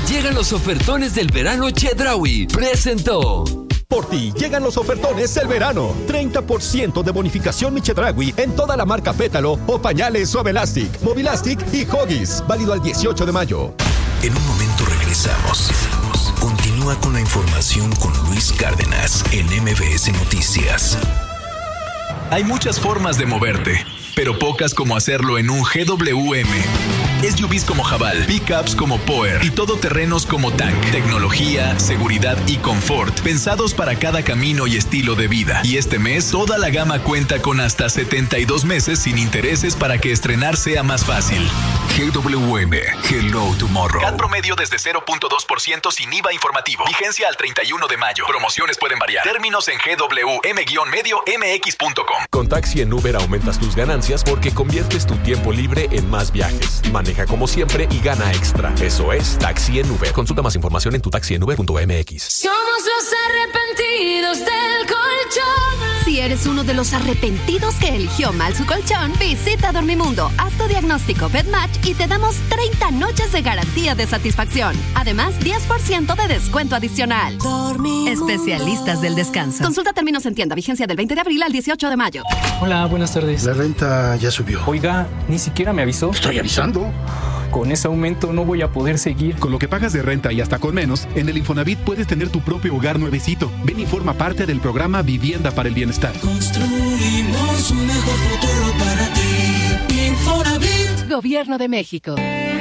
Llegan los ofertones del verano Chedraui. Presentó. Por ti llegan los ofertones del verano. 30% de bonificación Mi Chedraui en toda la marca Pétalo o pañales Suavelastic, Movilastic y Huggies. Válido al 18 de mayo. En un momento regresamos. Continúa con la información con Luis Cárdenas en MBS Noticias. Hay muchas formas de moverte, pero pocas como hacerlo en un GWM. SUVs como Haval, pickups como Power y todoterrenos como Tank. Tecnología, seguridad y confort, pensados para cada camino y estilo de vida. Y este mes, toda la gama cuenta con hasta 72 meses sin intereses para que estrenar sea más fácil. GWM, Hello Tomorrow. CAT promedio desde 0.2% sin IVA informativo. Vigencia al 31 de mayo. Promociones pueden variar. Términos en gwm-mx.com. Con Taxi en Uber aumentas tus ganancias porque conviertes tu tiempo libre en más viajes. Maneja como siempre y gana extra. Eso es Taxi en Uber. Consulta más información en tutaxienUber.mx. Somos los arrepentidos del colchón. Si eres uno de los arrepentidos que eligió mal su colchón, visita Dormimundo, haz tu diagnóstico BedMatch y te damos 30 noches de garantía de satisfacción. Además, 10% de descuento adicional. Dormimundo. Especialistas del descanso. Consulta términos en tienda. Vigencia del 20 de abril al 18 de mayo. Hola, buenas tardes. La renta ya subió. Oiga, ni siquiera me avisó. Estoy avisando. Con ese aumento no voy a poder seguir. Con lo que pagas de renta y hasta con menos, en el Infonavit puedes tener tu propio hogar nuevecito. Ven y forma parte del programa Vivienda para el Bienestar. Construimos un mejor futuro para ti. Infonavit. Gobierno de México.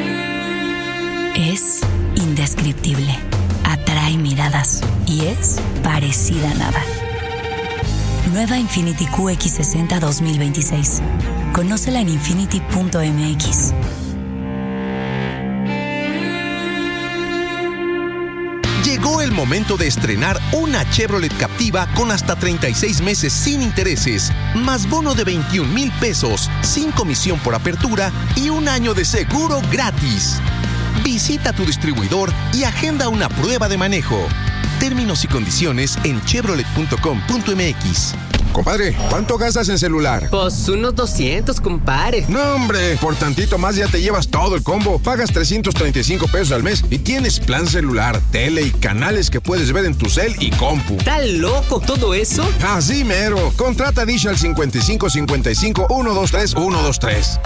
Es indescriptible. Atrae miradas y es parecida a nada. Nueva Infiniti QX60 2026. Conócela en infiniti.mx. Llegó el momento de estrenar una Chevrolet Captiva con hasta 36 meses sin intereses, más bono de 21,000 pesos, sin comisión por apertura y un año de seguro gratis. Visita tu distribuidor y agenda una prueba de manejo. Términos y condiciones en chevrolet.com.mx. Compadre, ¿cuánto gastas en celular? Pues unos 200, compadre. No, hombre, por tantito más ya te llevas todo el combo. Pagas 335 pesos al mes y tienes plan celular, tele y canales que puedes ver en tu cel y compu. ¿Está loco todo eso? Así mero. Contrata Dish al 55 55 123 123.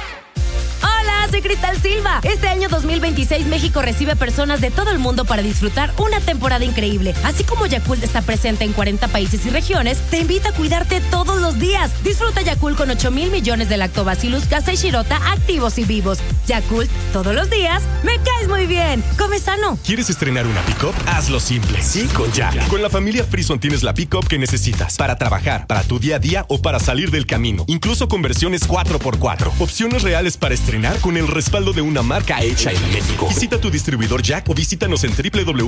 Soy Cristal Silva. Este año 2026 México recibe personas de todo el mundo para disfrutar una temporada increíble. Así como Yakult está presente en 40 países y regiones, te invita a cuidarte todos los días. Disfruta Yakult con 8,000 millones de lactobacillus casei shirota activos y vivos. Yakult, todos los días, me caes muy bien. Come sano. ¿Quieres estrenar una pick-up? Hazlo simple. Sí, con Jack. Con la familia Frison tienes la pick-up que necesitas para trabajar, para tu día a día o para salir del camino. Incluso con versiones 4x4. Opciones reales para estrenar con el respaldo de una marca hecha en México. Visita tu distribuidor Jack o visítanos en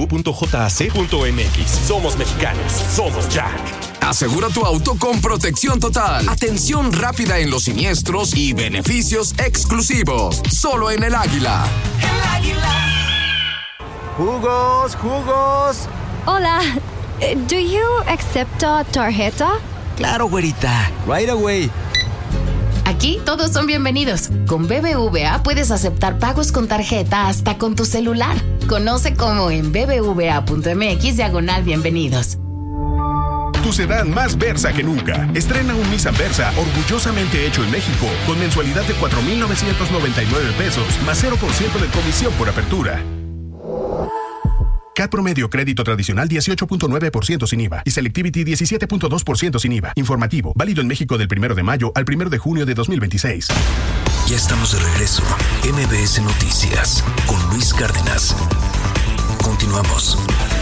www.jac.mx. Somos mexicanos. Somos Jack. Asegura tu auto con protección total, atención rápida en los siniestros y beneficios exclusivos. Solo en El Águila. El Águila. ¡Jugos, jugos! Hola, ¿do you accept tarjeta? Claro, güerita. Right away. Aquí todos son bienvenidos. Con BBVA puedes aceptar pagos con tarjeta hasta con tu celular. Conoce cómo en bbva.mx/bienvenidos. Tu sedán más Versa que nunca. Estrena un Nissan Versa orgullosamente hecho en México con mensualidad de 4,999 pesos más 0% de comisión por apertura. CAT promedio crédito tradicional 18.9% sin IVA y Selectivity 17.2% sin IVA. Informativo, válido en México del 1 de mayo al 1 de junio de 2026. Ya estamos de regreso. MBS Noticias con Luis Cárdenas. Continuamos.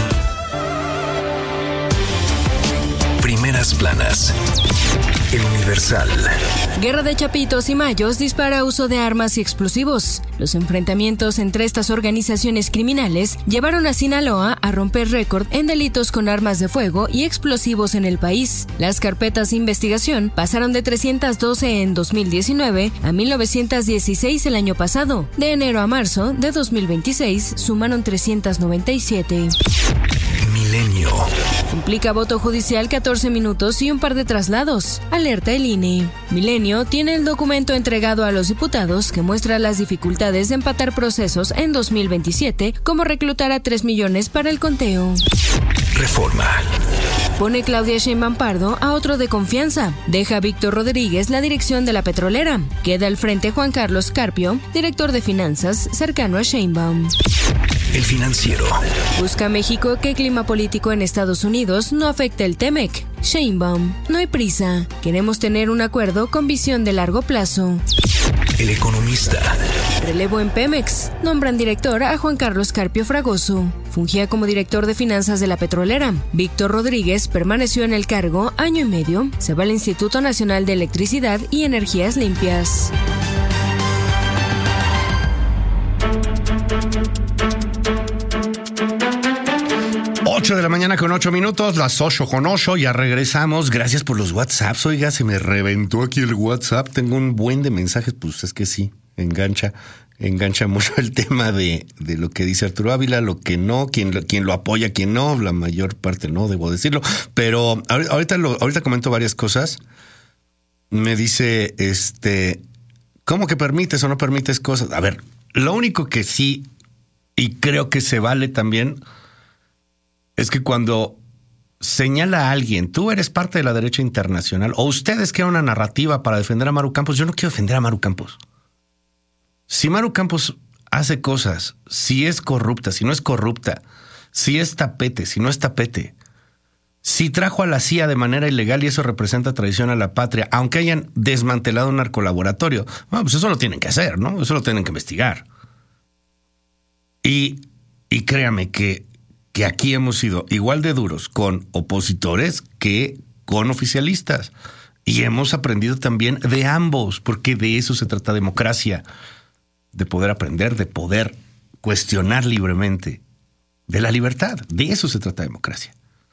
Primeras planas. El Universal. Guerra de Chapitos y Mayos dispara uso de armas y explosivos. Los enfrentamientos entre estas organizaciones criminales llevaron a Sinaloa a romper récord en delitos con armas de fuego y explosivos en el país. Las carpetas de investigación pasaron de 312 en 2019 a 1916 el año pasado. De enero a marzo de 2026 sumaron 397. Milenio. Implica voto judicial 14 minutos y un par de traslados. Alerta el INE. Milenio tiene el documento entregado a los diputados que muestra las dificultades de empatar procesos en 2027, como reclutar a 3 millones para el conteo. Reforma. Pone Claudia Sheinbaum Pardo a otro de confianza. Deja a Víctor Rodríguez la dirección de la petrolera. Queda al frente Juan Carlos Carpio, director de finanzas, cercano a Sheinbaum. El Financiero. Busca México que el clima político en Estados Unidos no afecte el TEMEC. Sheinbaum, no hay prisa. Queremos tener un acuerdo con visión de largo plazo. El Economista. Relevo en Pemex. Nombran director a Juan Carlos Carpio Fragoso. Fungía como director de finanzas de la petrolera. Víctor Rodríguez permaneció en el cargo año y medio. Se va al Instituto Nacional de Electricidad y Energías Limpias. De la mañana con 8 minutos, las 8:08, ya regresamos. Gracias por los WhatsApps. Oiga, se me reventó aquí el WhatsApp. Tengo un buen de mensajes, pues es que sí, engancha mucho el tema de lo que dice Arturo Ávila, lo que no, quién lo apoya, quién no, la mayor parte no, debo decirlo. Pero ahorita comento varias cosas. Me dice, ¿cómo que permites o no permites cosas? A ver, lo único que sí, y creo que se vale también, es que cuando señala a alguien, tú eres parte de la derecha internacional, o ustedes crean una narrativa para defender a Maru Campos, yo no quiero defender a Maru Campos. Si Maru Campos hace cosas, si es corrupta, si no es corrupta, si es tapete, si no es tapete, si trajo a la CIA de manera ilegal y eso representa traición a la patria, aunque hayan desmantelado un narcolaboratorio, bueno, pues eso lo tienen que hacer, ¿no? Eso lo tienen que investigar. Y créame que aquí hemos sido igual de duros con opositores que con oficialistas. Y hemos aprendido también de ambos, porque de eso se trata democracia, de poder aprender, de poder cuestionar libremente, de la libertad. De eso se trata democracia.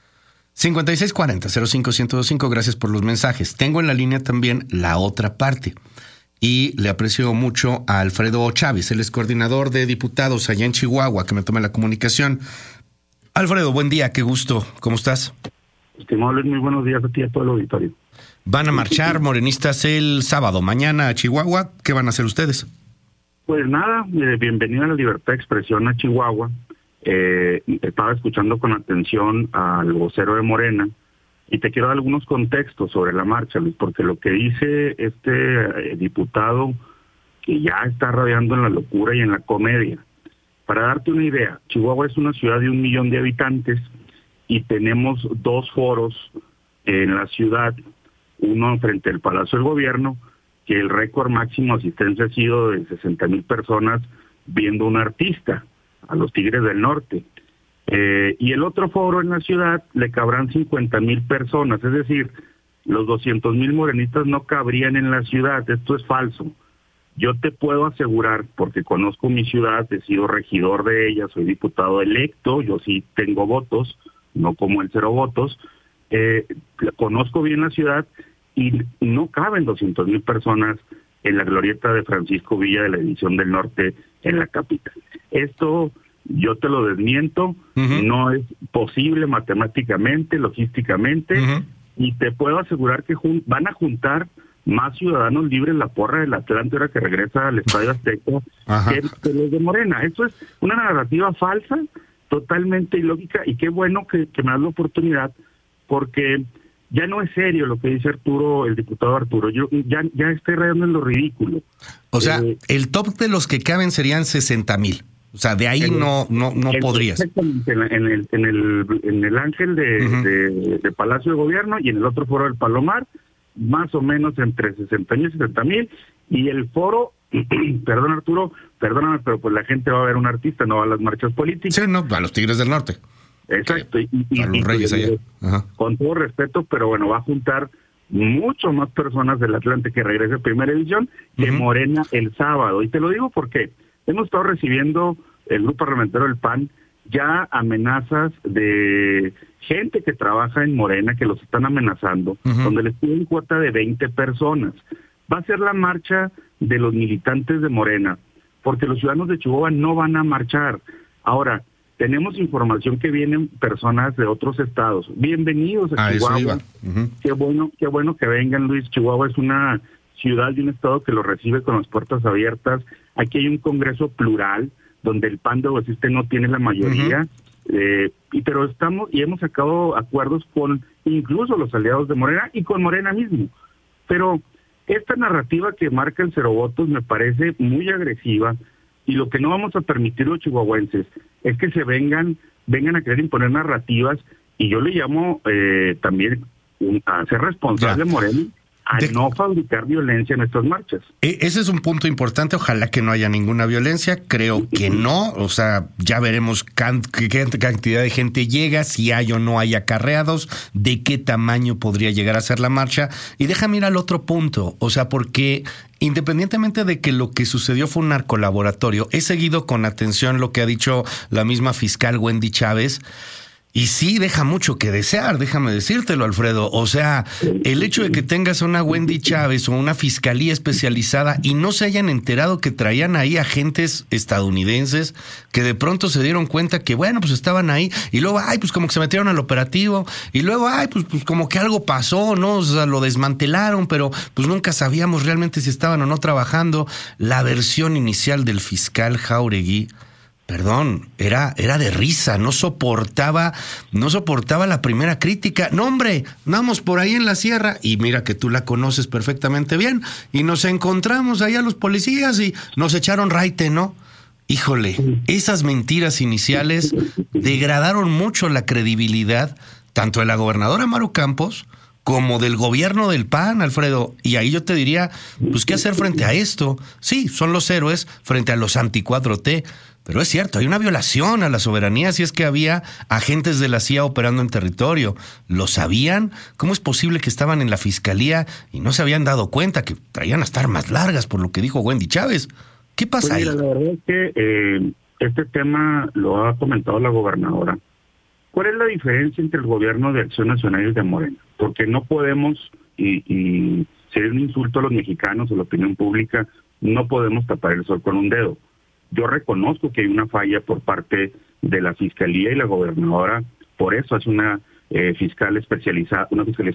5640-05-1025, gracias por los mensajes. Tengo en la línea también la otra parte. Y le aprecio mucho a Alfredo Chávez, él es coordinador de diputados allá en Chihuahua, que me tome la comunicación. Alfredo, buen día, qué gusto. ¿Cómo estás? Estimado Luis, muy buenos días a ti y a todo el auditorio. Van a marchar morenistas el sábado, mañana a Chihuahua. ¿Qué van a hacer ustedes? Pues nada, bienvenido a la libertad de expresión a Chihuahua. Estaba escuchando con atención al vocero de Morena y te quiero dar algunos contextos sobre la marcha, Luis, porque lo que dice este diputado que ya está radiando en la locura y en la comedia. Para darte una idea, Chihuahua es una ciudad de 1 millón de habitantes y tenemos 2 foros en la ciudad, uno frente al Palacio del Gobierno, que el récord máximo de asistencia ha sido de 60,000 personas viendo un artista, a los Tigres del Norte. Y el otro foro en la ciudad le cabrán 50,000 personas, es decir, los 200,000 morenistas no cabrían en la ciudad. Esto es falso. Yo te puedo asegurar, porque conozco mi ciudad, he sido regidor de ella, soy diputado electo, yo sí tengo votos, no como el 0 votos, conozco bien la ciudad y no caben 200,000 personas en la glorieta de Francisco Villa de la División del Norte en la capital. Esto yo te lo desmiento, no es posible matemáticamente, logísticamente, y te puedo asegurar que van a juntar más ciudadanos libres la porra del Atlante ahora que regresa al Estadio Azteca que los de Morena. Eso es una narrativa falsa, totalmente ilógica, y qué bueno que me das la oportunidad, porque ya no es serio lo que dice Arturo, el diputado Arturo. Yo ya estoy rayando en lo ridículo. O sea, el top de los que caben serían 60,000. O sea, de ahí no podrías. Exactamente, en el Ángel de Palacio de Gobierno y en el otro foro del Palomar, más o menos entre 60,000 y 70,000, y el foro, perdón Arturo, perdóname, pero pues la gente va a ver un artista, no va a las marchas políticas. Sí, no, a los Tigres del Norte. Exacto. A los Reyes allá. Con todo respeto, pero bueno, va a juntar mucho más personas del Atlante que regrese a Primera División que Morena el sábado. Y te lo digo porque hemos estado recibiendo el grupo parlamentario del PAN ya amenazas de gente que trabaja en Morena, que los están amenazando, donde les piden cuota de 20 personas. Va a ser la marcha de los militantes de Morena, porque los ciudadanos de Chihuahua no van a marchar. Ahora, tenemos información que vienen personas de otros estados. Bienvenidos a Chihuahua. Qué bueno que vengan, Luis. Chihuahua es una ciudad y un estado que lo recibe con las puertas abiertas. Aquí hay un congreso plural donde el PAN de Existe no tiene la mayoría, pero hemos sacado acuerdos con incluso los aliados de Morena y con Morena mismo. Pero esta narrativa que marca el cero votos me parece muy agresiva, y lo que no vamos a permitir los chihuahuenses es que se vengan a querer imponer narrativas, y yo le llamo también a ser responsable Morena a no fabricar violencia en estas marchas. Ese es un punto importante. Ojalá que no haya ninguna violencia. Creo que no. O sea, ya veremos qué cantidad de gente llega, si hay o no hay acarreados, de qué tamaño podría llegar a ser la marcha. Y déjame ir al otro punto. O sea, porque independientemente de que lo que sucedió fue un narcolaboratorio, he seguido con atención lo que ha dicho la misma fiscal Wendy Chávez. Y sí, deja mucho que desear, déjame decírtelo, Alfredo. O sea, el hecho de que tengas una Wendy Chávez o una fiscalía especializada y no se hayan enterado que traían ahí agentes estadounidenses que de pronto se dieron cuenta que, bueno, pues estaban ahí, y luego, pues como que se metieron al operativo, y luego, pues como que algo pasó, ¿no? O sea, lo desmantelaron, pero pues nunca sabíamos realmente si estaban o no trabajando. La versión inicial del fiscal Jáuregui, perdón, era de risa, no soportaba la primera crítica. No, hombre, vamos por ahí en la sierra, y mira que tú la conoces perfectamente bien, y nos encontramos allá los policías y nos echaron raite, ¿no? Híjole, esas mentiras iniciales degradaron mucho la credibilidad tanto de la gobernadora Maru Campos como del gobierno del PAN, Alfredo. Y ahí yo te diría, pues, ¿qué hacer frente a esto? Sí, son los héroes frente a los anti-4T, pero es cierto, hay una violación a la soberanía si es que había agentes de la CIA operando en territorio. ¿Lo sabían? ¿Cómo es posible que estaban en la fiscalía y no se habían dado cuenta que traían hasta armas largas, por lo que dijo Wendy Chávez? ¿Qué pasa ahí? La verdad es que este tema lo ha comentado la gobernadora. ¿Cuál es la diferencia entre el gobierno de Acción Nacional y el de Morena? Porque no podemos, y sería un insulto a los mexicanos o a la opinión pública, no podemos tapar el sol con un dedo. Yo reconozco que hay una falla por parte de la Fiscalía, y la gobernadora por eso es una fiscal especializada,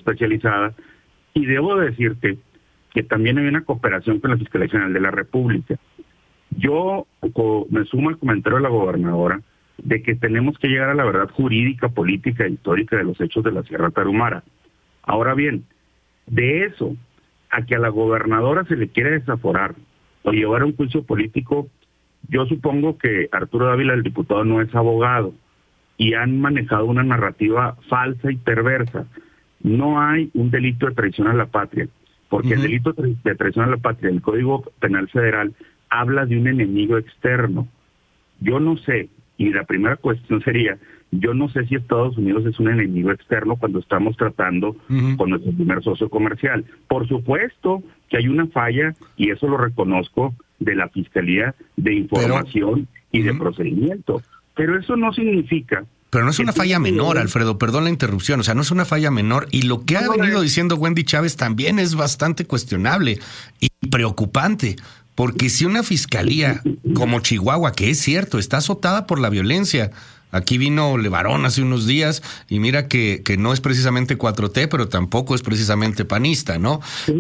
y debo decirte que también hay una cooperación con la Fiscalía General de la República. Yo me sumo al comentario de la gobernadora de que tenemos que llegar a la verdad jurídica, política e histórica de los hechos de la Sierra Tarahumara. Ahora bien, de eso a que a la gobernadora se le quiere desaforar o llevar a un juicio político, yo supongo que Arturo Dávila, el diputado, no es abogado, y han manejado una narrativa falsa y perversa. No hay un delito de traición a la patria, porque el delito de traición a la patria, el Código Penal Federal, habla de un enemigo externo. Yo no sé, y la primera cuestión sería, yo no sé si Estados Unidos es un enemigo externo cuando estamos tratando con nuestro primer socio comercial. Por supuesto que hay una falla, y eso lo reconozco, de la Fiscalía de Información y de Procedimiento. Pero eso no significa... Pero no es una falla menor, Alfredo, perdón la interrupción, o sea, no es una falla menor, y lo que ha venido diciendo Wendy Chávez también es bastante cuestionable y preocupante. Porque si una fiscalía como Chihuahua, que es cierto, está azotada por la violencia, aquí vino Levarón hace unos días, y mira que no es precisamente 4T, pero tampoco es precisamente panista, ¿no?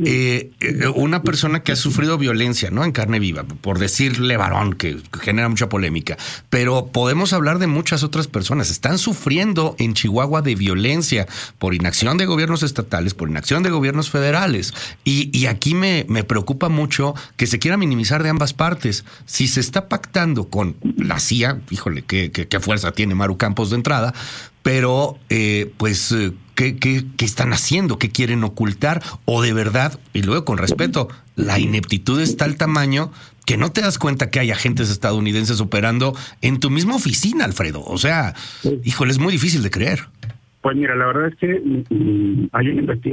Una persona que ha sufrido violencia, ¿no? En carne viva, por decir Levarón, que genera mucha polémica. Pero podemos hablar de muchas otras personas. Están sufriendo en Chihuahua de violencia por inacción de gobiernos estatales, por inacción de gobiernos federales. Y aquí me preocupa mucho que se quiera minimizar de ambas partes. Si se está pactando con la CIA, híjole, qué fuerza tiene Maru Campos de entrada, pero ¿qué están haciendo? ¿Qué quieren ocultar? O de verdad, y luego con respeto, la ineptitud está al tamaño que no te das cuenta que hay agentes estadounidenses operando en tu misma oficina, Alfredo. O sea, híjole, es muy difícil de creer. Pues mira, la verdad es que hay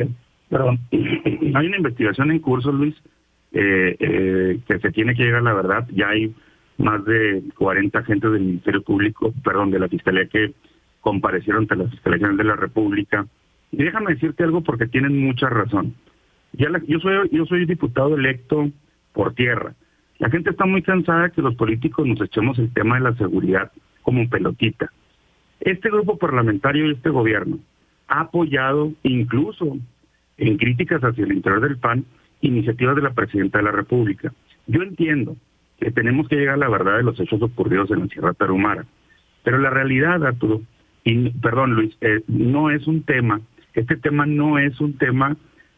una investigación en curso, Luis, que se tiene que llegar a la verdad. Ya hay más de 40 agentes del Ministerio Público, de la Fiscalía, que comparecieron ante la Fiscalía General de la República. Y déjame decirte algo, porque tienen mucha razón. Yo soy diputado electo por tierra. La gente está muy cansada de que los políticos nos echemos el tema de la seguridad como pelotita. Este grupo parlamentario y este gobierno ha apoyado, incluso en críticas hacia el interior del PAN, iniciativas de la Presidenta de la República. Yo entiendo que tenemos que llegar a la verdad de los hechos ocurridos en la Sierra Tarahumara, pero la realidad, Arturo, Luis, no es un tema, este tema no es un tema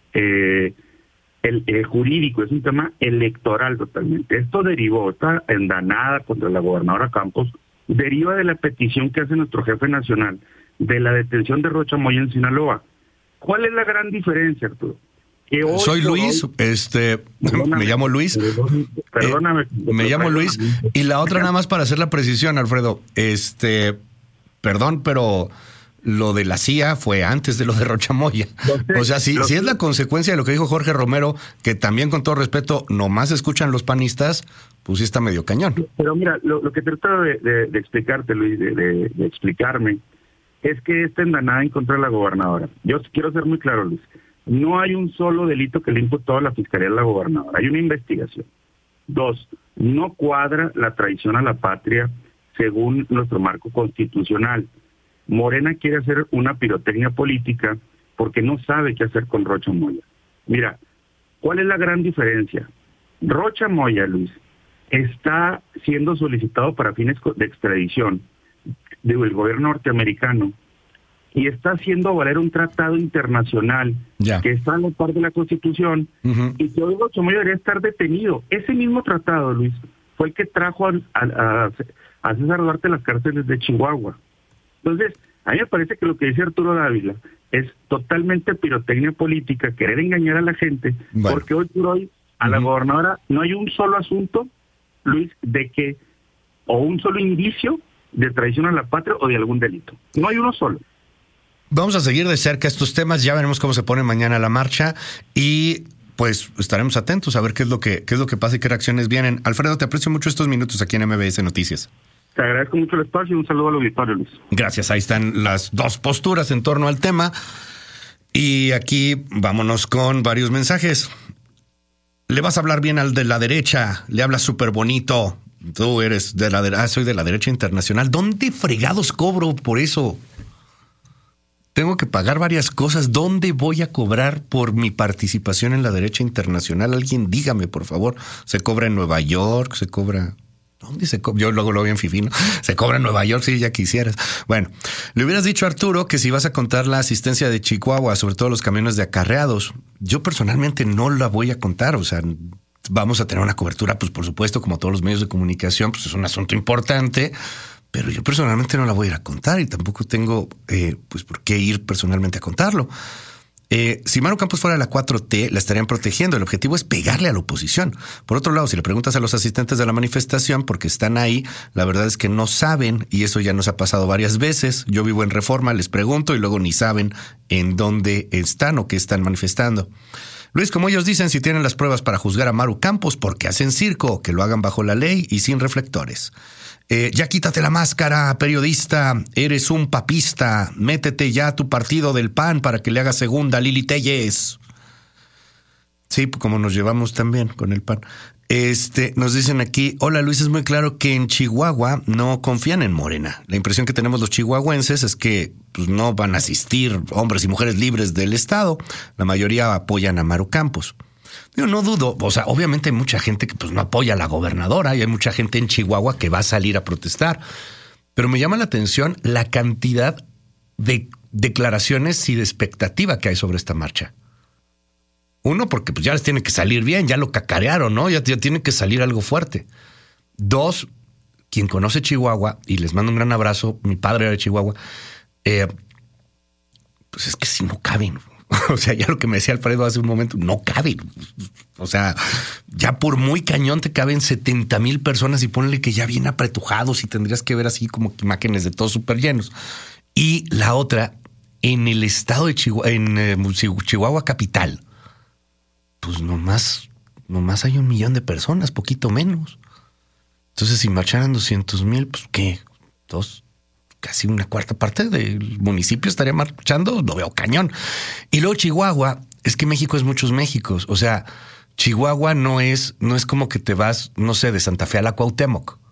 jurídico, es un tema electoral totalmente. Esto derivó, esta endanada contra la gobernadora Campos, deriva de la petición que hace nuestro jefe nacional de la detención de Rocha Moya en Sinaloa. ¿Cuál es la gran diferencia, Arturo? Soy Luis, me llamo Luis. Perdóname. Me llamo Luis. Y la otra, nada más para hacer la precisión, Alfredo, perdón, pero lo de la CIA fue antes de lo de Rocha Moya. O sea, si es la consecuencia de lo que dijo Jorge Romero, que también, con todo respeto, nomás escuchan los panistas, pues sí está medio cañón. Pero mira, lo que trato de explicarte, Luis, de explicarme, es que esta endanada en contra de la gobernadora, yo quiero ser muy claro, Luis, no hay un solo delito que le imputó a la Fiscalía de la gobernadora, hay una investigación. 2, no cuadra la traición a la patria según nuestro marco constitucional. Morena quiere hacer una pirotecnia política porque no sabe qué hacer con Rocha Moya. Mira, ¿cuál es la gran diferencia? Rocha Moya, Luis, está siendo solicitado para fines de extradición del gobierno norteamericano y está haciendo valer un tratado internacional que está a la par de la Constitución y que hoy Rocha Moya debería estar detenido. Ese mismo tratado, Luis, fue el que trajo a César Duarte a las cárceles de Chihuahua. Entonces, a mí me parece que lo que dice Arturo Dávila es totalmente pirotecnia política, querer engañar a la gente, porque hoy por hoy a la gobernadora no hay un solo asunto, Luis, o un solo indicio de traición a la patria o de algún delito. No hay uno solo. Vamos a seguir de cerca estos temas, ya veremos cómo se pone mañana la marcha y pues estaremos atentos a ver qué es lo que pasa y qué reacciones vienen. Alfredo, te aprecio mucho estos minutos aquí en MBS Noticias. Te agradezco mucho el espacio y un saludo al auditorio, Luis. Gracias, ahí están las dos posturas en torno al tema. Y aquí vámonos con varios mensajes. Le vas a hablar bien al de la derecha, le hablas súper bonito. Tú eres de la derecha, soy de la derecha internacional. ¿Dónde fregados cobro por eso? Tengo que pagar varias cosas. ¿Dónde voy a cobrar por mi participación en la derecha internacional? Alguien dígame, por favor. ¿Se cobra en Nueva York? ¿Se cobra...? ¿Dónde se cobra? Yo luego lo veo en Fifi, ¿no? Se cobra en Nueva York, si ya quisieras. Bueno, le hubieras dicho a Arturo que si vas a contar la asistencia de Chihuahua, sobre todo los camiones de acarreados, yo personalmente no la voy a contar. O sea, vamos a tener una cobertura, pues por supuesto, como todos los medios de comunicación, pues es un asunto importante, pero yo personalmente no la voy a ir a contar y tampoco tengo pues por qué ir personalmente a contarlo. Si Maru Campos fuera la 4T, la estarían protegiendo. El objetivo es pegarle a la oposición. Por otro lado, si le preguntas a los asistentes de la manifestación, porque están ahí, la verdad es que no saben, y eso ya nos ha pasado varias veces. Yo vivo en Reforma, les pregunto y luego ni saben en dónde están o qué están manifestando. Luis, como ellos dicen, si tienen las pruebas para juzgar a Maru Campos, porque hacen circo, que lo hagan bajo la ley y sin reflectores. Ya quítate la máscara, periodista, eres un papista, métete ya a tu partido del PAN para que le haga segunda a Lili Telles. Sí, como nos llevamos también con el PAN. Nos dicen aquí, hola Luis, es muy claro que en Chihuahua no confían en Morena. La impresión que tenemos los chihuahuenses es que pues, no van a asistir hombres y mujeres libres del estado. La mayoría apoyan a Maru Campos. Yo no dudo, o sea, obviamente hay mucha gente que pues no apoya a la gobernadora y hay mucha gente en Chihuahua que va a salir a protestar. Pero me llama la atención la cantidad de declaraciones y de expectativa que hay sobre esta marcha. Uno, porque pues ya les tiene que salir bien, ya lo cacarearon, ¿no? Ya tiene que salir algo fuerte. 2, quien conoce Chihuahua, y les mando un gran abrazo, mi padre era de Chihuahua, pues es que si no caben. O sea, ya lo que me decía Alfredo hace un momento, no caben. O sea, ya por muy cañón te caben 70,000 personas y ponle que ya bien apretujados y tendrías que ver así como imágenes de todos súper llenos. Y la otra, en el estado de Chihuahua, en Chihuahua capital, pues nomás hay 1 millón de personas, poquito menos. Entonces, si marcharan 200,000, pues ¿qué? Casi una cuarta parte del municipio estaría marchando, lo veo cañón. Y luego Chihuahua, es que México es muchos Méxicos. O sea, Chihuahua no es como que te vas, no sé, de Santa Fe a la Cuauhtémoc.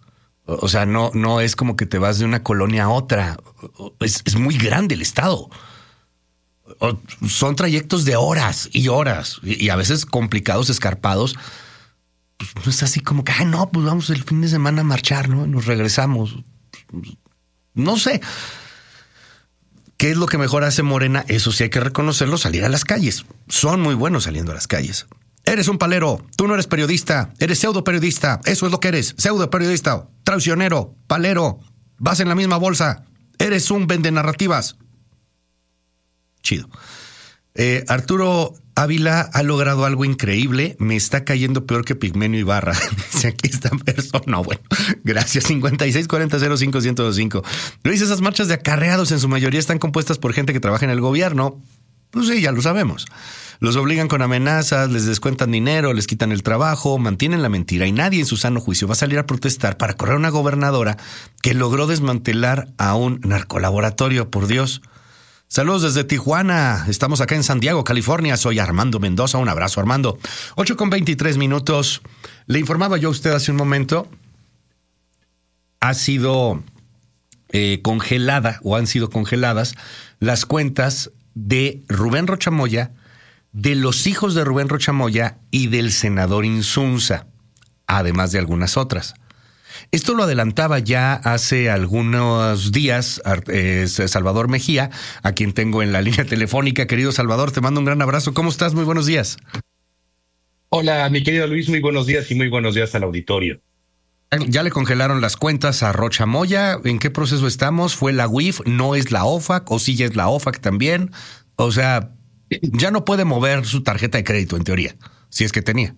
O sea, no es como que te vas de una colonia a otra. Es muy grande el estado. Son trayectos de horas y horas y a veces complicados, escarpados. Pues no es así como que, pues vamos el fin de semana a marchar, ¿no? Nos regresamos. No sé. ¿Qué es lo que mejor hace Morena? Eso sí hay que reconocerlo, salir a las calles. Son muy buenos saliendo a las calles. Eres un palero, tú no eres periodista, eres pseudo periodista, eso es lo que eres, pseudo periodista, traicionero, palero, vas en la misma bolsa, eres un vendenarrativas. Chido. Arturo Ávila ha logrado algo increíble, me está cayendo peor que Pigmenio Ibarra. Dice aquí esta persona. Bueno, gracias. 5640051025. Luis, esas marchas de acarreados en su mayoría están compuestas por gente que trabaja en el gobierno. Pues sí, ya lo sabemos. Los obligan con amenazas, les descuentan dinero, les quitan el trabajo, mantienen la mentira y nadie en su sano juicio va a salir a protestar para correr a una gobernadora que logró desmantelar a un narcolaboratorio, por Dios. Saludos desde Tijuana, estamos acá en San Diego, California. Soy Armando Mendoza, un abrazo, Armando. 8:23. Le informaba yo a usted hace un momento, ha sido congelada o han sido congeladas las cuentas de Rubén Rocha Moya, de los hijos de Rubén Rocha Moya y del senador Insunza, además de algunas otras. Esto lo adelantaba ya hace algunos días Salvador Mejía, a quien tengo en la línea telefónica. Querido Salvador, te mando un gran abrazo. ¿Cómo estás? Muy buenos días. Hola, mi querido Luis, muy buenos días y muy buenos días al auditorio. Ya le congelaron las cuentas a Rocha Moya. ¿En qué proceso estamos? ¿Fue la UIF? ¿No es la OFAC? ¿O sí ya es la OFAC también? O sea, ya no puede mover su tarjeta de crédito, en teoría, si es que tenía.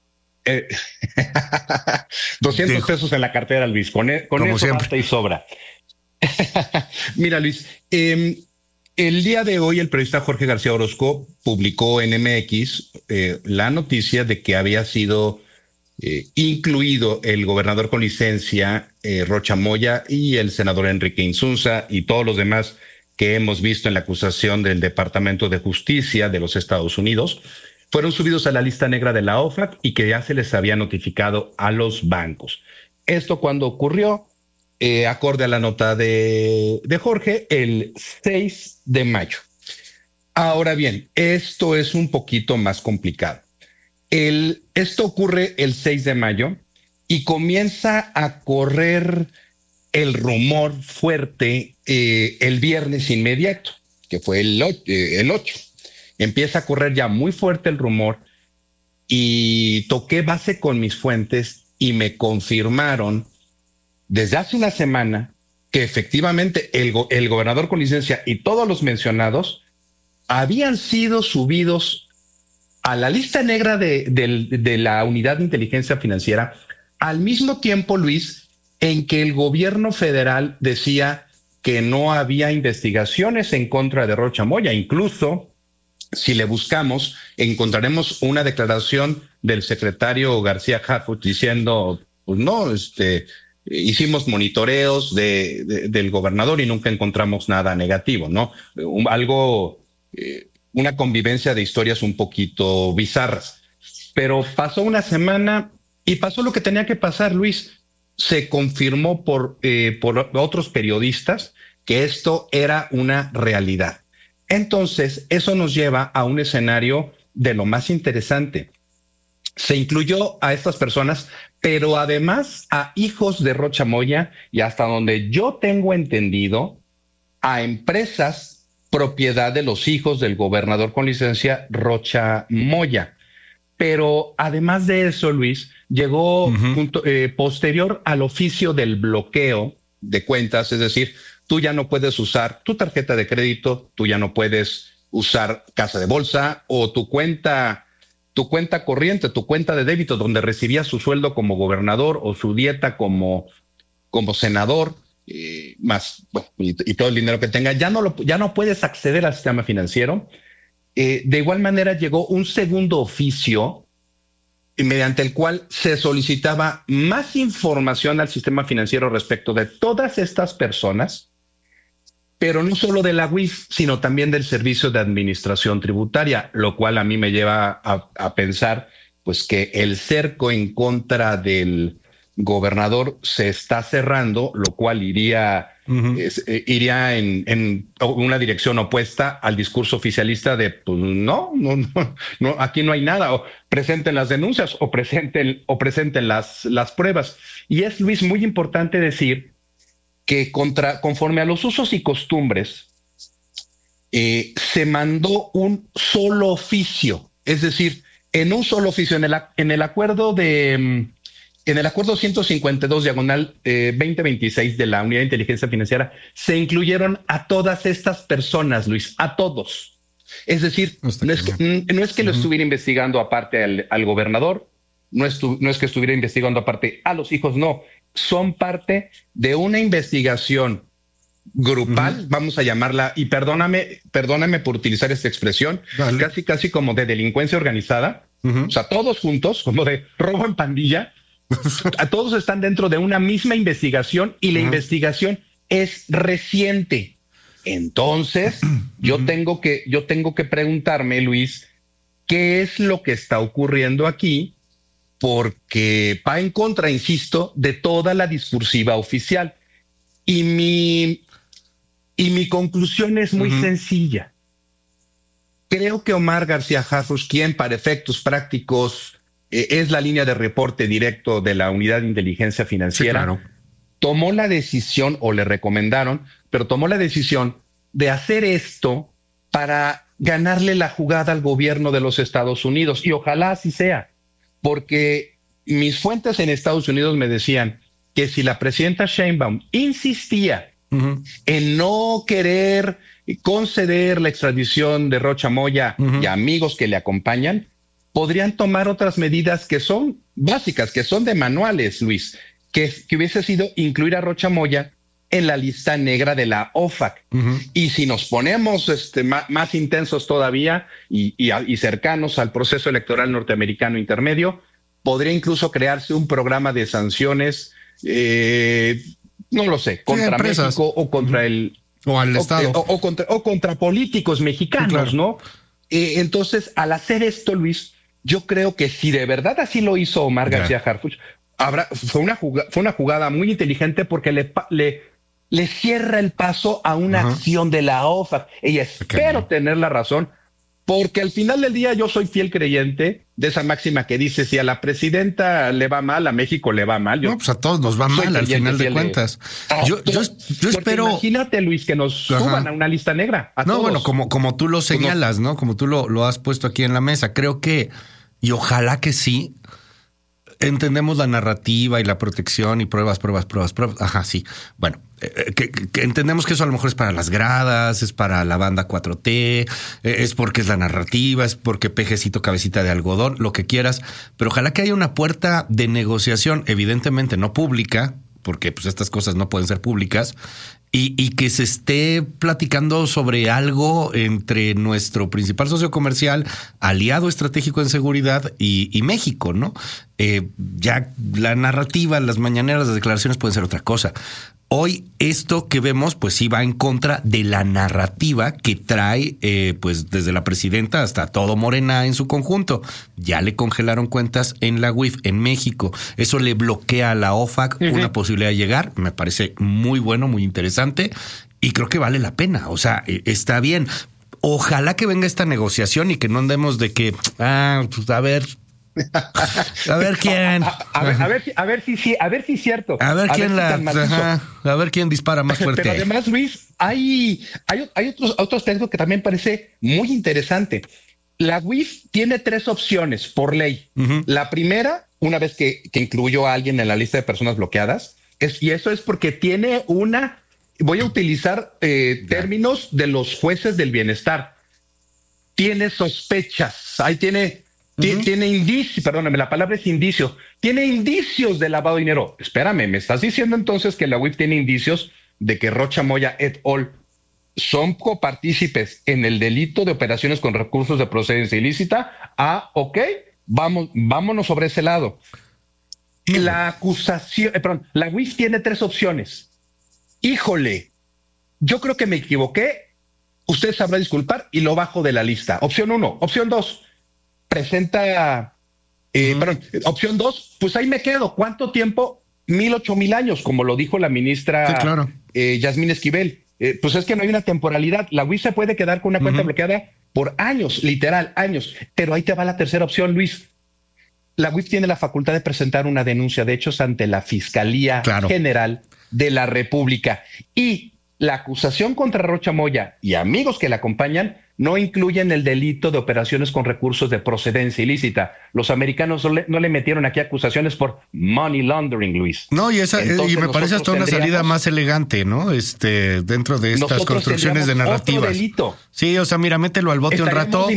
200 pesos en la cartera, Luis. Con eso siempre. Basta y sobra. Mira, Luis, el día de hoy el periodista Jorge García Orozco publicó en MX la noticia de que había sido incluido el gobernador con licencia Rocha Moya y el senador Enrique Insunza y todos los demás que hemos visto en la acusación del Departamento de Justicia de los Estados Unidos. Fueron subidos a la lista negra de la OFAC y que ya se les había notificado a los bancos. Esto cuando ocurrió, acorde a la nota de Jorge, el 6 de mayo. Ahora bien, esto es un poquito más complicado. Esto ocurre el 6 de mayo y comienza a correr el rumor fuerte el viernes inmediato, que fue el 8. Empieza a correr ya muy fuerte el rumor y toqué base con mis fuentes y me confirmaron desde hace una semana que efectivamente el gobernador con licencia y todos los mencionados habían sido subidos a la lista negra de la Unidad de Inteligencia Financiera al mismo tiempo, Luis, en que el gobierno federal decía que no había investigaciones en contra de Rocha Moya. Incluso, si le buscamos, encontraremos una declaración del secretario García Harfuch diciendo, pues no, hicimos monitoreos del gobernador y nunca encontramos nada negativo, ¿no? Una convivencia de historias un poquito bizarras. Pero pasó una semana y pasó lo que tenía que pasar, Luis. Se confirmó por otros periodistas que esto era una realidad. Entonces, eso nos lleva a un escenario de lo más interesante. Se incluyó a estas personas, pero además a hijos de Rocha Moya y hasta donde yo tengo entendido, a empresas propiedad de los hijos del gobernador con licencia Rocha Moya. Pero además de eso, Luis, llegó posterior al oficio del bloqueo de cuentas, es decir, tú ya no puedes usar tu tarjeta de crédito, tú ya no puedes usar casa de bolsa o tu cuenta corriente, tu cuenta de débito donde recibías su sueldo como gobernador o su dieta como senador, más bueno, y todo el dinero que tenga, ya no puedes acceder al sistema financiero. De igual manera llegó un segundo oficio mediante el cual se solicitaba más información al sistema financiero respecto de todas estas personas, pero no solo de la UIF, sino también del Servicio de Administración Tributaria, lo cual a mí me lleva a pensar pues que el cerco en contra del gobernador se está cerrando, lo cual iría en una dirección opuesta al discurso oficialista de pues no, aquí no hay nada, o presenten las denuncias o presenten las pruebas. Y es, Luis, muy importante decir que conforme a los usos y costumbres, se mandó un solo oficio, es decir, en un solo oficio, en el acuerdo 152 diagonal 2026 de la Unidad de Inteligencia Financiera, se incluyeron a todas estas personas, Luis, a todos. Es decir, no es que lo estuviera investigando aparte al gobernador, no es que estuviera investigando aparte a los hijos, no. Son parte de una investigación grupal, vamos a llamarla, y perdóname por utilizar esta expresión, casi como de delincuencia organizada, o sea, todos juntos, como de robo en pandilla, a todos están dentro de una misma investigación y la investigación es reciente. Entonces, yo tengo que preguntarme, Luis, ¿qué es lo que está ocurriendo aquí? Porque va en contra, insisto, de toda la discursiva oficial. Y mi conclusión es muy sencilla. Creo que Omar García Harfuch, quien para efectos prácticos es la línea de reporte directo de la Unidad de Inteligencia Financiera, sí, claro, tomó la decisión, o le recomendaron, pero tomó la decisión de hacer esto para ganarle la jugada al gobierno de los Estados Unidos. Y ojalá así sea, porque mis fuentes en Estados Unidos me decían que si la presidenta Sheinbaum insistía en no querer conceder la extradición de Rocha Moya y amigos que le acompañan, podrían tomar otras medidas que son básicas, que son de manuales, Luis, que hubiese sido incluir a Rocha Moya en la lista negra de la OFAC. Y si nos ponemos más intensos todavía y cercanos al proceso electoral norteamericano intermedio, podría incluso crearse un programa de sanciones, no lo sé, contra México o contra o al Estado o contra políticos mexicanos, claro, ¿no? Entonces, al hacer esto, Luis, yo creo que si de verdad así lo hizo Omar García Harfuch, fue una jugada muy inteligente, porque le cierra el paso a una acción de la OFAC. Y espero tener la razón, porque al final del día yo soy fiel creyente de esa máxima que dice: si a la presidenta le va mal, a México le va mal. No, pues a todos nos va mal al final de cuentas. Yo espero. Imagínate, Luis, que nos suban a una lista negra. No, bueno, como tú lo señalas, ¿no? Como tú lo has puesto aquí en la mesa. Creo que, y ojalá que sí, entendemos la narrativa y la protección y pruebas. Ajá, sí. Bueno, que entendemos que eso a lo mejor es para las gradas, es para la banda 4T, es porque es la narrativa, es porque pejecito, cabecita de algodón, lo que quieras. Pero ojalá que haya una puerta de negociación, evidentemente no pública, porque pues estas cosas no pueden ser públicas, y que se esté platicando sobre algo entre nuestro principal socio comercial, aliado estratégico en seguridad y México, ¿no? Ya la narrativa, las mañaneras, las declaraciones pueden ser otra cosa. Hoy esto que vemos pues sí va en contra de la narrativa que trae pues desde la presidenta hasta todo Morena en su conjunto. Ya le congelaron cuentas en la UIF en México. Eso le bloquea a la OFAC una posibilidad de llegar. Me parece muy bueno, muy interesante, y creo que vale la pena. O sea, está bien. Ojalá que venga esta negociación y que no andemos de que, pues a ver quién. A ver si es cierto. A ver quién dispara más fuerte. Pero además, Luis, hay otros textos que también parece muy interesante. La UIF tiene 3 opciones por ley. La primera, una vez que incluyó a alguien en la lista de personas bloqueadas, y eso es porque tiene voy a utilizar términos de los jueces del bienestar. Tiene sospechas. Ahí tiene indicios, perdóname, la palabra es indicio. Tiene indicios de lavado de dinero. Espérame, ¿me estás diciendo entonces que la UIF tiene indicios de que Rocha Moya et al. son copartícipes en el delito de operaciones con recursos de procedencia ilícita? Ok, vámonos sobre ese lado. La UIF tiene 3 opciones. Híjole, yo creo que me equivoqué. Usted sabrá disculpar y lo bajo de la lista. Opción 1. Opción 2. Presenta, opción 2, pues ahí me quedo. ¿Cuánto tiempo? 1000, 8000 años, como lo dijo la ministra Yasmín Esquivel. Pues es que no hay una temporalidad. La UIF se puede quedar con una cuenta bloqueada por años, literal, años. Pero ahí te va la tercera opción, Luis. La UIF tiene la facultad de presentar una denuncia de hechos ante la Fiscalía General de la República. Y la acusación contra Rocha Moya y amigos que la acompañan no incluyen el delito de operaciones con recursos de procedencia ilícita. Los americanos no le metieron aquí acusaciones por money laundering, Luis. No, y me parece hasta una salida más elegante, ¿no? Dentro de estas construcciones de narrativas. Otro delito. Sí, o sea, mira, mételo al bote un rato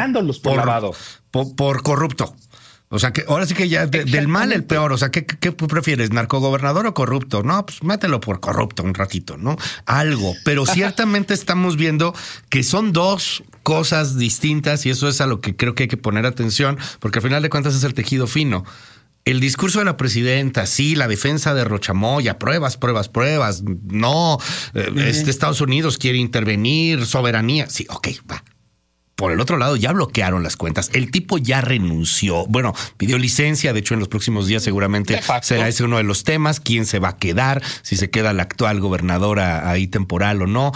por corrupto. O sea, que ahora sí que ya del mal el peor. O sea, ¿qué prefieres? ¿Narcogobernador o corrupto? No, pues mételo por corrupto un ratito, ¿no? Algo. Pero ciertamente estamos viendo que son dos cosas distintas y eso es a lo que creo que hay que poner atención, porque al final de cuentas es el tejido fino. El discurso de la presidenta, sí, la defensa de Rocha Moya, pruebas. No, Estados Unidos quiere intervenir, soberanía. Sí, ok, va. Por el otro lado, ya bloquearon las cuentas. El tipo ya renunció. Bueno, pidió licencia. De hecho, en los próximos días seguramente será ese uno de los temas. ¿Quién se va a quedar? Si se queda la actual gobernadora ahí temporal o no.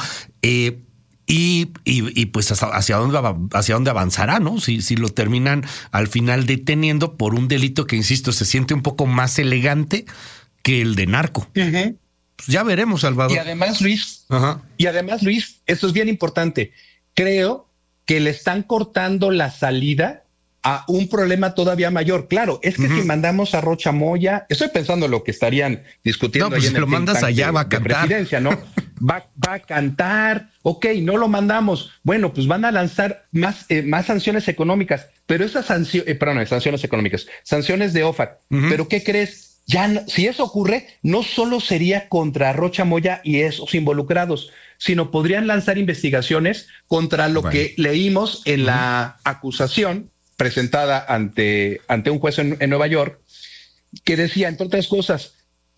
Y pues hacia dónde avanzará, ¿no? Si lo terminan al final deteniendo por un delito que, insisto, se siente un poco más elegante que el de narco. Pues ya veremos, Salvador. Y además, Luis, esto es bien importante. Creo que le están cortando la salida a un problema todavía mayor. Claro, es que si mandamos a Rocha Moya, estoy pensando lo que estarían discutiendo. No, pues si lo mandas allá va a cantar. Presidencia, ¿no? va a cantar. Ok, no lo mandamos. Bueno, pues van a lanzar más sanciones económicas, pero esas sanciones económicas, sanciones de OFAC. Pero ¿qué crees? Si eso ocurre, no solo sería contra Rocha Moya y esos involucrados, sino podrían lanzar investigaciones contra lo que leímos en la acusación presentada ante un juez en Nueva York, que decía, entre otras cosas,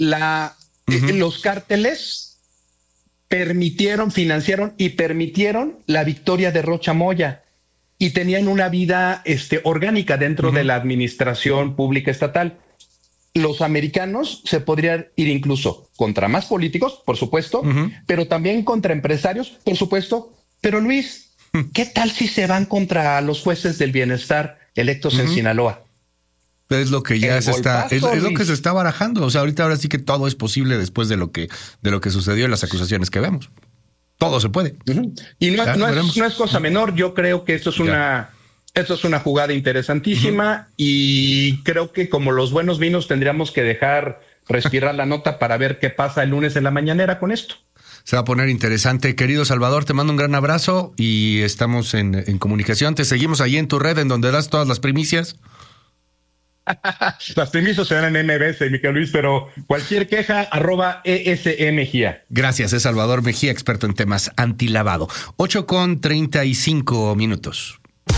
los cárteles financiaron y permitieron la victoria de Rocha Moya y tenían una vida orgánica dentro de la administración pública estatal. Los americanos se podrían ir incluso contra más políticos, por supuesto, pero también contra empresarios, por supuesto. Pero Luis, ¿qué tal si se van contra los jueces del bienestar electos en Sinaloa? Es lo que ya es lo que se está barajando. O sea, ahora sí que todo es posible después de lo que sucedió en las acusaciones que vemos. Todo se puede. Y no es cosa menor. Yo creo que esto es una jugada interesantísima y creo que como los buenos vinos tendríamos que dejar respirar la nota para ver qué pasa el lunes en la mañanera con esto. Se va a poner interesante. Querido Salvador, te mando un gran abrazo y estamos en comunicación. Te seguimos ahí en tu red en donde das todas las primicias. Las primicias se dan en MBS, Miquel Luis, pero cualquier queja, @ESMGía. Gracias, es Salvador Mejía, experto en temas antilavado. 8:35.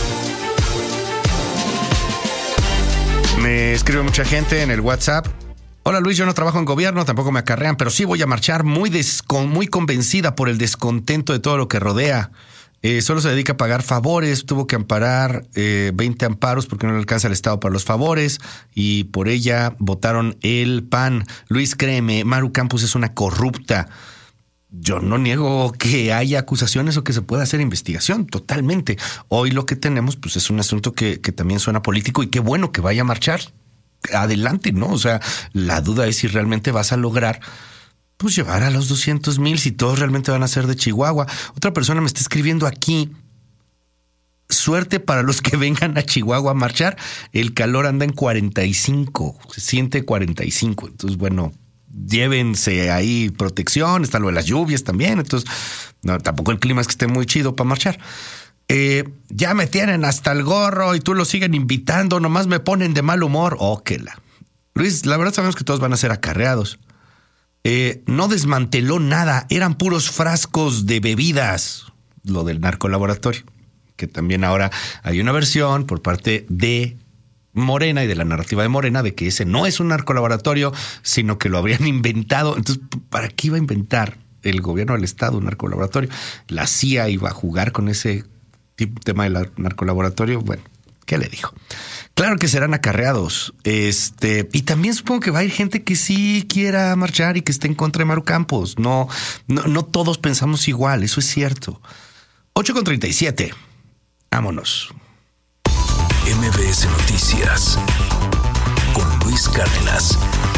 Me escribe mucha gente en el WhatsApp. Hola Luis, yo no trabajo en gobierno, tampoco me acarrean, pero sí voy a marchar muy convencida por el descontento de todo lo que rodea. Solo se dedica a pagar favores, tuvo que amparar 20 amparos porque no le alcanza el Estado para los favores y por ella votaron el PAN. Luis, créeme, Maru Campos es una corrupta. Yo no niego que haya acusaciones o que se pueda hacer investigación, totalmente. Hoy lo que tenemos pues es un asunto que también suena político y qué bueno que vaya a marchar. Adelante, ¿no? O sea, la duda es si realmente vas a lograr pues llevar a los 200,000, si todos realmente van a ser de Chihuahua. Otra persona me está escribiendo aquí. Suerte para los que vengan a Chihuahua a marchar. El calor anda en 45, se siente 45. Entonces, bueno, llévense ahí protección, está lo de las lluvias también. Entonces, no, tampoco el clima es que esté muy chido para marchar. Ya me tienen hasta el gorro y tú lo siguen invitando, nomás me ponen de mal humor. Luis, la verdad sabemos que todos van a ser acarreados. No desmanteló nada, eran puros frascos de bebidas, lo del narcolaboratorio, que también ahora hay una versión por parte de Morena y de la narrativa de Morena de que ese no es un narcolaboratorio, sino que lo habrían inventado. Entonces, ¿para qué iba a inventar el gobierno del Estado un narcolaboratorio? La CIA iba a jugar con ese tema del narcolaboratorio. Bueno, ¿Qué le dijo? Claro que serán acarreados. Y también supongo que va a ir gente que sí quiera marchar y que esté en contra de Maru Campos. No todos pensamos igual, eso es cierto. 8:37. Vámonos. MBS Noticias con Luis Cárdenas.